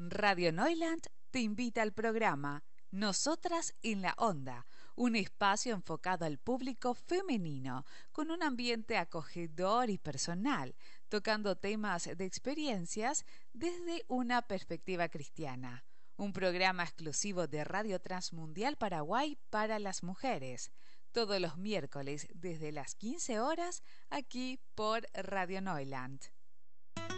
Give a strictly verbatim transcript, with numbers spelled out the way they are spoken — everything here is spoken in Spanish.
Radio Neuland te invita al programa Nosotras en la Onda, un espacio enfocado al público femenino, con un ambiente acogedor y personal, tocando temas de experiencias desde una perspectiva cristiana. Un programa exclusivo de Radio Transmundial Paraguay para las mujeres, todos los miércoles desde las quince horas, aquí por Radio Neuland.